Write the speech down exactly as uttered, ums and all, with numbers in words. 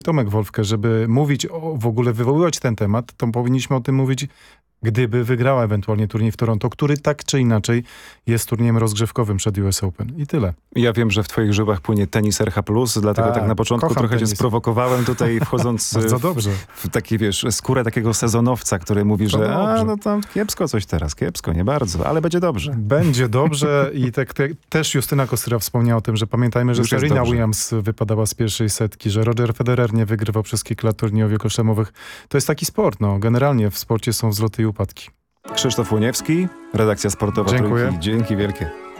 Tomek Wolfke, żeby mówić, o, w ogóle wywoływać ten temat, to powinniśmy o tym mówić, gdyby wygrała ewentualnie turniej w Toronto, który tak czy inaczej jest turniejem rozgrzewkowym przed U S Open. I tyle. Ja wiem, że w twoich żyłach płynie tenis R H plus, dlatego tak, Tak, tak na początku kocham trochę tenis. cię sprowokowałem tutaj, wchodząc Bardzo w, dobrze. w taki, wiesz, skórę takiego sezonowca, który mówi, To że a, dobrze. no tam kiepsko coś teraz, kiepsko, nie bardzo, ale będzie dobrze. Będzie dobrze i tak, te, też Justyna Kostyra wspomniała o tym, że pamiętajmy, że Już jest Serena dobrze. Williams wypadała z pierwszej setki, że Roger Federer nie wygrywał przez kilka lat turniejów wielkoszlemowych. To jest taki sport, no. Generalnie w sporcie są wzloty i upadki. Krzysztof Łoniewski, redakcja sportowa Dziękuję. Trójki. Dzięki wielkie.